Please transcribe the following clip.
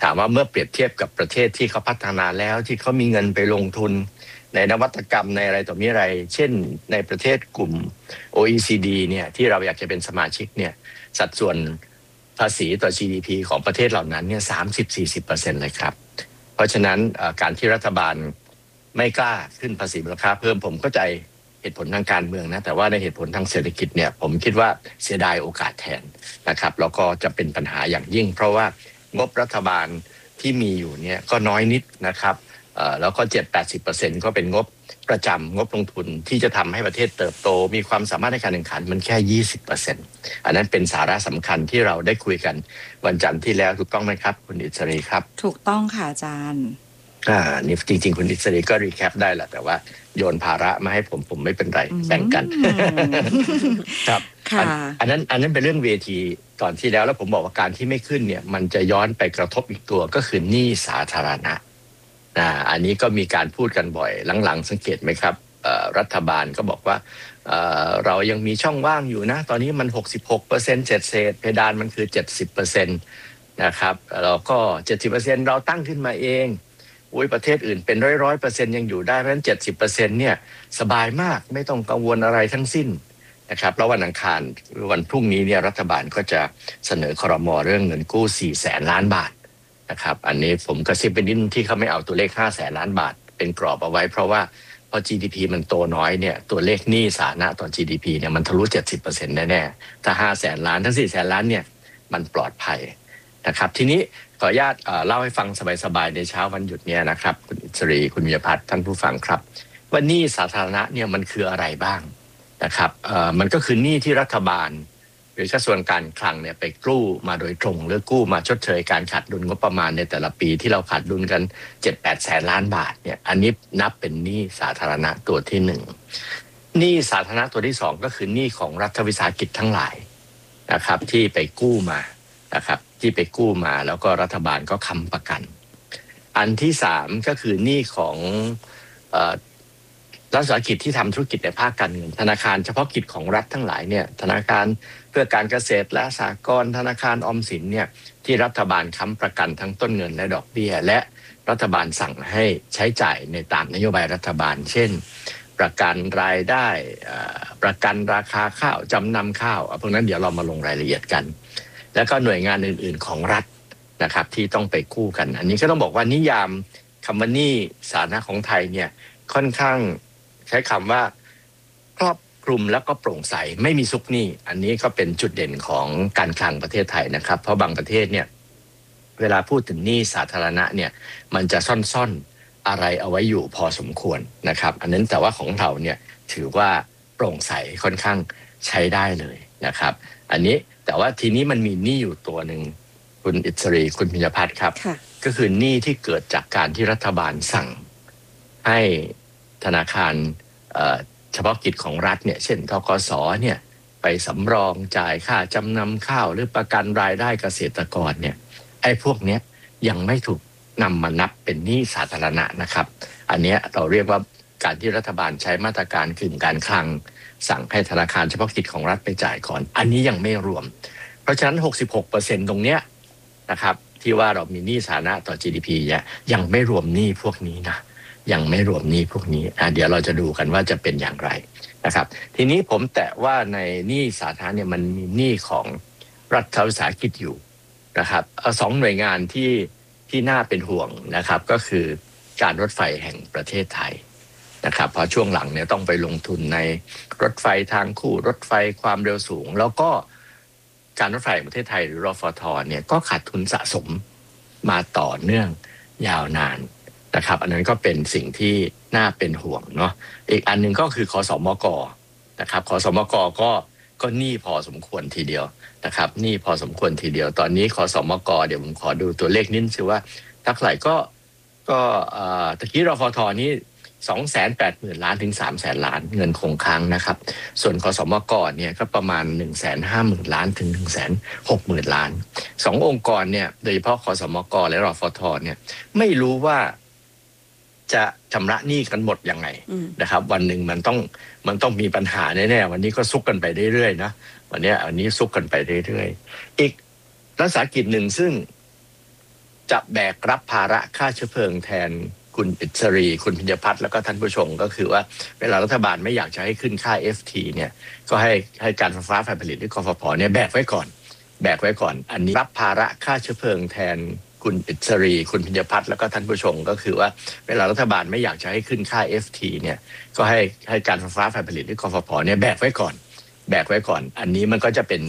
ามว่าเมื่อเปรียบเทียบกับประเทศที่เขาพัฒนาแล้วที่เขามีเงินไปลงทุนในนวัตกรรมในอะไรต่อมีอะไรเช่นในประเทศกลุ่ม OECD เนี่ยที่เราอยากจะเป็นสมาชิกเนี่ยสัดส่วนภาษีต่อ GDP ของประเทศเหล่านั้นเนี่ย30-40%เลยครับเพราะฉะนั้นการที่รัฐบาลไม่กล้าขึ้นภาษีมูลค่าเพิ่มผมเข้าใจเหตุผลทางการเมืองนะแต่ว่าในเหตุผลทางเศรษฐกิจเนี่ยผมคิดว่าเสียดายโอกาสแทนนะครับแล้วก็จะเป็นปัญหาอย่างยิ่งเพราะว่างบรัฐบาลที่มีอยู่เนี่ยก็น้อยนิดนะครับแล้วก็ 70-80% ก็เป็นงบประจำงบลงทุนที่จะทำให้ประเทศเติบโตมีความสามารถในการแข่งขันมันแค่ 20% อันนั้นเป็นสาระสำคัญที่เราได้คุยกันวันจันทร์ที่แล้วถูกต้องไหมครับคุณอิสรีครับถูกต้องค่ะอาจารย์นี่จริงๆคุณอิสรีก็รีแคปได้แหละแต่ว่าโยนภาระมาให้ผมไม่เป็นไรแบ่งกันครับอันนั้นเป็นเรื่องเวทีตอนที่แล้วผมบอกว่าการที่ไม่ขึ้นเนี่ยมันจะย้อนไปกระทบอีกตัวก็คือหนี้สาธารณะอันนี้ก็มีการพูดกันบ่อยหลังๆสังเกตไหมครับรัฐบาลก็บอกว่าเรายังมีช่องว่างอยู่นะตอนนี้มัน 66% เศษเพดานมันคือ 70% นะครับแล้วก็ 70% เราตั้งขึ้นมาเองประเทศอื่นเป็น100% ยังอยู่ได้เพราะฉะนั้น 70% เนี่ยสบายมากไม่ต้องกังวลอะไรทั้งสิ้นนะครับแล้ววันอังคารวันพรุ่งนี้เนี่ยรัฐบาลก็จะเสนอครม.เรื่องเงินกู้ 400,000 ล้านบาทนะครับอันนี้ผมกระซิบไปนิดที่เขาไม่เอาตัวเลข 500,000 ล้านบาทเป็นกรอบเอาไว้เพราะว่าพอ GDP มันโตน้อยเนี่ยตัวเลขหนี้สาธารณะต่อ GDP เนี่ยมันทะลุ 70% แน่ๆถ้า 500,000 ล้านทั้ง 400,000 ล้านเนี่ยมันปลอดภัยนะครับทีนี้ขออนุญาตเล่าให้ฟังสบายๆในเช้าวันหยุดเนี่ยนะครับคุณอิสรีคุณวิยพัฒน์ท่านผู้ฟังครับว่าหนี้สาธารณะเนี่ยมันคืออะไรบ้างนะครับมันก็คือหนี้ที่รัฐบาลหรือกระทรวงการคลังเนี่ยไปกู้มาโดยตรงหรือกู้มาชดเชยการขาดดุลงบประมาณในแต่ละปีที่เราขาดดุลกัน 7-8 แสนล้านบาทเนี่ยอันนี้นับเป็นหนี้สาธารณะตัวที่1หนี้สาธารณะตัวที่2ก็คือหนี้ของรัฐวิสาหกิจทั้งหลายนะครับที่ไปกู้มานะครับที่ไปกู้มาแล้วก็รัฐบาลก็ค้ำประกันอันที่3ก็คือหนี้ของรัฐวิสาหกิจที่ทำธุรกิจในภาคการเงินธนาคารเฉพาะกิจของรัฐทั้งหลายเนี่ยธนาคารเพื่อการเกษตรและสหกรณ์ธนาคารออมสินเนี่ยที่รัฐบาลค้ำประกันทั้งต้นเงินและดอกเบี้ยและรัฐบาลสั่งให้ใช้จ่ายในตามนโยบายรัฐบาลเช่นประกันรายได้ประกันราคาข้าวจำนำข้าวพวกนั้นเดี๋ยวเรามาลงรายละเอียดกันแล้วก็หน่วยงานอื่นๆของรัฐนะครับที่ต้องไปกู้กันอันนี้ก็ต้องบอกว่านิยามคำว่าหนี้สาธารณะของไทยเนี่ยค่อนข้างใช้คำว่าครอบคลุมแล้วก็โปร่งใสไม่มีซุกหนี้อันนี้ก็เป็นจุดเด่นของการคลังประเทศไทยนะครับเพราะบางประเทศเนี่ยเวลาพูดถึงหนี้สาธารณะเนี่ยมันจะซ่อนอะไรเอาไว้อยู่พอสมควรนะครับอันนั้นแต่ว่าของเราเนี่ยถือว่าโปร่งใสค่อนข้างใช้ได้เลยนะครับอันนี้แต่ว่าทีนี้มันมีหนี้อยู่ตัวหนึ่งคุณอิสรีคุณพิญญพัฒน์ครับก็คือหนี้ที่เกิดจากการที่รัฐบาลสั่งให้ธนาคารเฉพาะกิจของรัฐเนี่ยเช่นธกส.เนี่ยไปสำรองจ่ายค่าจำนำข้าวหรือประกันรายได้เกษตรกรเนี่ยไอ้พวกเนี้ยยังไม่ถูกนำมานับเป็นหนี้สาธารณะนะครับอันนี้เราเรียกว่าการที่รัฐบาลใช้มาตรการกึ่งการคลังสั่งให้ธนาคารเฉพาะกิจของรัฐไปจ่ายก่อนอันนี้ยังไม่รวมเพราะฉะนั้น 66% ตรงเนี้ยนะครับที่ว่าเรามีหนี้สาธารณะต่อ GDP เนี่ยยังไม่รวมหนี้พวกนี้นะยังไม่รวมหนี้พวกนี้เดี๋ยวเราจะดูกันว่าจะเป็นอย่างไรนะครับทีนี้ผมแตะว่าในหนี้สาธารณะเนี่ยมันมีหนี้ของรัฐวิสาหกิจอยู่นะครับ2หน่วยงานที่น่าเป็นห่วงนะครับก็คือการรถไฟแห่งประเทศไทยนะครับเพราะช่วงหลังเนี่ยต้องไปลงทุนในรถไฟทางคู่รถไฟความเร็วสูงแล้วก็การรถไฟแห่งประเทศไทยหรือรฟท.เนี่ยก็ขาดทุนสะสมมาต่อเนื่องยาวนานนะครับอันนั้นก็เป็นสิ่งที่น่าเป็นห่วงเนาะอีกอันนึงก็คือคสมก.นะครับคสมก.ก็หนี้พอสมควรทีเดียวนะครับหนี้พอสมควรทีเดียวตอนนี้คสมก.เดี๋ยวผมขอดูตัวเลขนิดนึงว่าเท่าไหร่ก็ตะกี้รฟท.นี้ 280,000 ล้านถึง 300,000 ล้านเงินคงค้างนะครับส่วนคสมก.เนี่ยก็ประมาณ 150,000 ล้านถึง 160,000 ล้าน2องค์กรเนี่ยโดยเฉพาะคสมก.และรฟท.เนี่ยไม่รู้ว่าจะชำระหนี้กันหมดยังไงนะครับวันหนึ่งมันต้องมีปัญหาแน่ๆวันนี้ก็ซุกกันไปเรื่อยๆนะวันนี้ซุกกันไปเรื่อยๆอีกรัฐวิสาหกิจหนึ่งซึ่งจะแบกรับภาระค่าเชื้อเพลิงแทนคุณอิสรีคุณพิญญพัฒน์แล้วก็ท่านผู้ชมก็คือว่าเวลารัฐบาลไม่อยากจะให้ขึ้นค่า FT เนี่ยก็ให้การไฟฟ้าฝ่ายผลิตหรือกฟผเนี่ยแบกไว้ก่อนอันนี้รับภาระค่าเชื้อเพลิงแทนคุณอิสรีคุณพิญญพัฒน์แล้วก็ท่านผู้ชมก็คือว่าเวลารัฐบาลไม่อยากจะให้ขึ้นค่า FT เนี่ยก็ให้การไฟฟ้าฝ่ายผลิตหรือกฟผเนี่ยแบกไว้ก่อนอันนี้มันก็จะเป็น